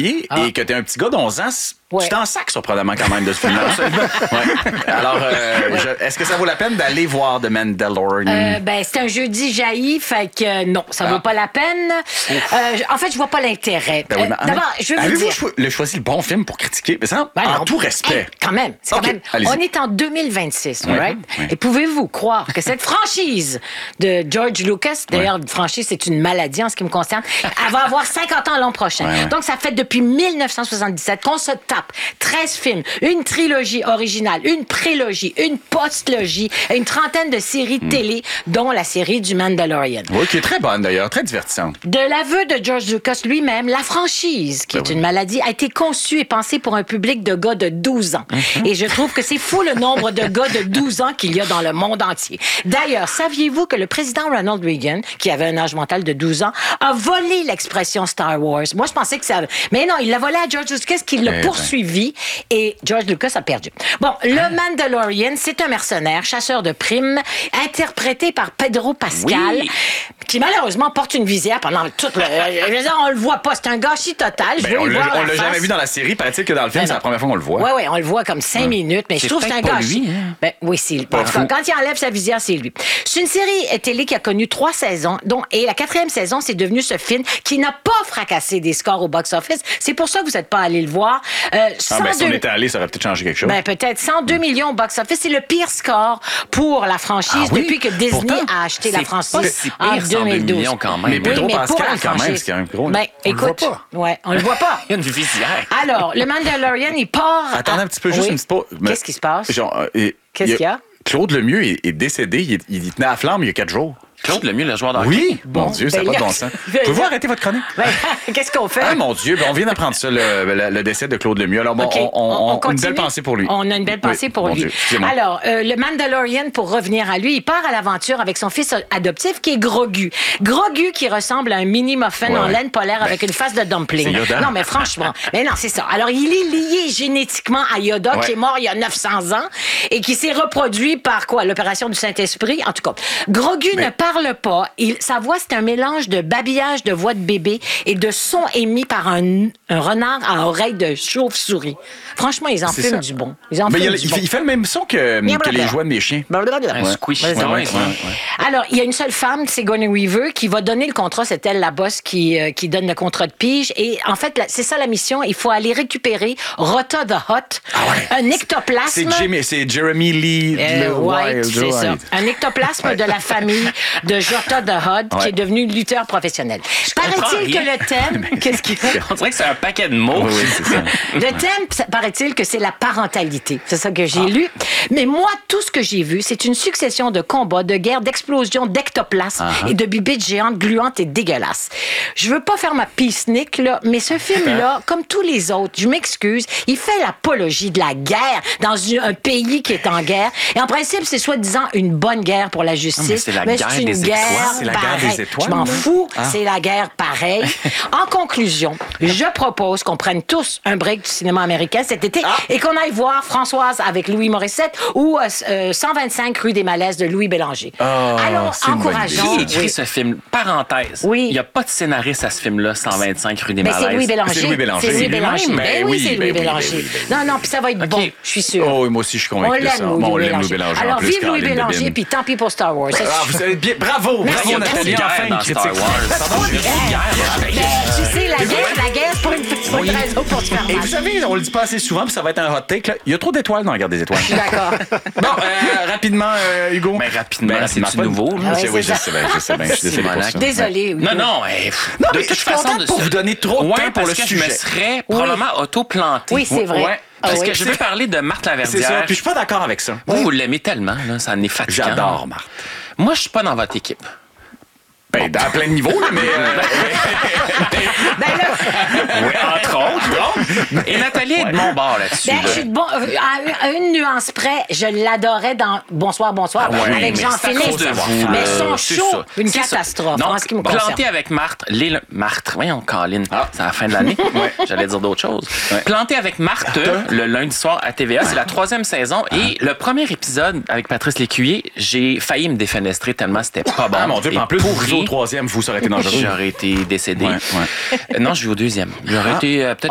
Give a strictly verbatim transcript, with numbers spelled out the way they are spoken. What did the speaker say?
premier ah. et que t'es un petit gars d'onze ans, ouais. tu t'en sacs surprenamment quand même de ce film-là. ouais. Alors, euh, ouais. je, est-ce que ça vaut la peine d'aller voir The Mandalorian? Euh, ben, c'est un jeudi jailli, fait que euh, non, ça ah. vaut pas la peine. Euh, en fait, je vois pas l'intérêt. Ben oui, euh, d'abord, je veux vous avez-vous dire... cho- le choisi le bon film pour critiquer? Mais ça, ben, en non, tout respect. Hey, quand même. C'est okay. quand même... On est en deux mille vingt-six, ouais. right? Ouais. Et pouvez-vous croire que cette franchise de George Lucas, d'ailleurs, ouais. franchise, c'est une maladie en ce qui me concerne, elle va avoir cinquante ans l'an prochain. Ouais, ouais. Donc, ça fait depuis dix-neuf cent soixante-dix-sept qu'on se tape treize films, une trilogie originale, une prélogie, une postlogie et une trentaine de séries mm. télé, dont la série du Mandalorian. Oui, qui est très bonne d'ailleurs, très divertissante. De l'aveu de George Lucas lui-même, la franchise, qui ben est oui. une maladie, a été conçue et pensée pour un public de gars de douze ans. Mm-hmm. Et je trouve que c'est fou le nombre de gars de douze ans qu'il y a dans le monde entier. D'ailleurs, saviez-vous que le président Ronald Reagan, qui avait un âge mental de douze ans, a volé l'expression Star Wars? Moi, je pensais que ça... Mais non, il l'a volé à George Lucas, qui l'a eh poursuivi, ben. et George Lucas a perdu. Bon, le ah. Mandalorian, c'est un mercenaire, chasseur de primes, interprété par Pedro Pascal, oui. qui malheureusement porte une visière pendant tout le... Je veux dire, on le voit pas, c'est un gâchis total. Je ben, veux on y l'a, voir on la l'a face. jamais vu dans la série, paraît-il que dans le film, ben c'est la première fois qu'on le voit. Oui, oui, on le voit comme cinq ah. minutes, mais c'est je trouve que c'est un gâchis. Lui, hein? Ben, oui, c'est lui. En tout cas, quand il enlève sa visière, c'est lui. C'est une série télé qui a connu trois saisons, dont, et la quatrième saison, c'est devenu ce film qui n'a pas fracassé des scores au box-office. C'est pour ça que vous n'êtes pas allé le voir. Euh, ah, ben, si on était allé, ça aurait peut-être changé quelque chose. Ben, peut-être. cent deux millions au box-office, c'est le pire score pour la franchise ah, oui? depuis que Disney Pourtant, a acheté la franchise pas si en deux mille douze. Millions quand même. Mais Pedro oui, Pascal, quand même, c'est quand même gros. Ben, on écoute, le voit pas. Ouais, on le voit pas. Il y a une visière. Alors, le Mandalorian, il part... Attendez à... un petit peu, juste oui. une petite pause. Qu'est-ce qui se passe? Genre, euh, Qu'est-ce qu'il y a? Claude Lemieux est, est décédé. Il, il, il tenait à la flamme il y a quatre jours. Claude Lemieux, le joueur d'hockey. Oui, bon, mon Dieu, ça n'a ben, pas de bon sens. Pouvez-vous arrêter votre chronique? Ben, qu'est-ce qu'on fait? Ah, mon Dieu, ben, on vient d'apprendre ça, le, le, le décès de Claude Lemieux. Alors, bon, okay. on, on, on, on a une belle pensée pour lui. On a une belle pensée oui, pour lui. Dieu, alors, euh, le Mandalorian, pour revenir à lui, il part à l'aventure avec son fils adoptif qui est Grogu. Grogu qui ressemble à un mini muffin ouais, en laine polaire ben, avec une face de dumpling. Non, mais franchement, mais non, c'est ça. Alors, il est lié génétiquement à Yoda, ouais. qui est mort il y a neuf cents ans et qui s'est reproduit par quoi? L'opération du Saint-Esprit. En tout cas, Grogu mais... ne parle pas. Il, sa voix, c'est un mélange de babillage de voix de bébé et de sons émis par un, un renard à oreille de chauve-souris. Franchement, ils en c'est fument ça. Du bon. Ils en mais fument il, du il, bon. il fait le même son que, que les jouets des chiens. Un squish. Ouais, ouais, ouais, ouais. Alors, il y a une seule femme, Sigourney Weaver, qui va donner le contrat. C'est elle, la boss, qui, euh, qui donne le contrat de pige. Et en fait, la, c'est ça la mission. Il faut aller récupérer Rota the Hutt, ah ouais. un ectoplasme. C'est, Jimmy, c'est Jeremy Lee euh, White, c'est White. Ça. Un ectoplasme ouais. de la famille de Rota the Hutt, ouais. qui est devenu lutteur professionnel. Paraît-il que le thème... Qu'est-ce qu'il fait? On dirait que c'est un paquet de mots. Oui, c'est ça. Le thème, paraît-il que c'est la parentalité. C'est ça que j'ai ah. lu. Mais moi, tout ce que j'ai vu, c'est une succession de combats, de guerres, d'explosions, d'ectoplasmes uh-huh. et de bibites géantes, gluantes et dégueulasses. Je veux pas faire ma peace-nick, là, mais ce film-là, comme tous les autres, je m'excuse, il fait l'apologie de la guerre dans un pays qui est en guerre. Et en principe, c'est soi-disant une bonne guerre pour la justice. Mais c'est la mais guerre c'est une des guerre étoiles. C'est la guerre pareille. des étoiles. Je m'en fous, ah. c'est la guerre pareille. En conclusion, je propose qu'on prenne tous un break du cinéma américain cet été ah. et qu'on aille voir Françoise avec Louis Morissette ou euh, cent vingt-cinq rue des Malaises de Louis Bélanger. Oh, allons, encourageons. Qui écrit oui. ce film? Parenthèse. Oui. Il n'y a pas de scénariste à ce film-là, cent vingt-cinq rue des mais Malaises. C'est Louis Bélanger. C'est Louis Bélanger. C'est Louis Bélanger. Ben ben oui, oui, c'est Louis ben Bélanger. Oui, ben oui, ben non, non, puis ça va être okay. bon, je suis sûre. Oh, moi aussi, je suis convaincu on de l'aime, ça. Louis Bon, on l'aime, Bélanger. Louis Bélanger. Alors, en plus, vive Louis Caroline Bélanger, Debine. puis tant pis pour Star Wars. Ah, vous savez bien, bravo, bravo Nathalie, enfin une critique. Tu sais, la guerre, la guerre, c'est pas une raison pour se faire mal. Et vous savez, on le dit pas assez souvent, puis ça va être un hot take, là. Il y a trop d'étoiles dans la guerre des étoiles. Je suis d'accord. Bon, euh, rapidement, euh, Hugo. Mais rapidement, ben, c'est nouveau. Ah ouais, oui, je sais bien, je sais bien. Je suis désolé pour ça. Désolé, Hugo. Non, non, hey, non, de mais toute je suis façon, de pour vous donner trop de ouais, temps pour le que sujet. Je me serais probablement auto-planté. Oui, c'est vrai. Ouais. Parce ah, que oui. je veux parler de Marthe Laverdière. C'est ça, puis je suis pas d'accord avec ça. Vous, oui. vous l'aimez tellement, là, ça en est fatigant. J'adore Marthe. Moi, je suis pas dans votre équipe. Ben, dans plein de niveaux, là, mais... Euh... ben là... oui, entre autres. Et Nathalie est de mon bord là-dessus. Ben, là. je suis de bon... À une nuance près, je l'adorais dans Bonsoir, Bonsoir, ah ouais, avec Jean-Philippe. Mais euh, son show, une c'est catastrophe, ça. Donc, en ce qui me planté concerne. avec Marthe... Les... Marthe, voyons, Colin, ah. c'est à la fin de l'année. ouais. J'allais dire d'autres choses. Ouais. Planté avec Marthe, le lundi soir à T V A, c'est la troisième saison. Ah. Et le premier épisode, avec Patrice Lécuyer, j'ai failli me défenestrer tellement c'était pas bon. Ah, mon Dieu, en plus, vous au troisième, vous, ça aurait été dangereux. J'aurais été décédé. Ouais, ouais. Non, je vais au deuxième. J'aurais ah. été euh, peut-être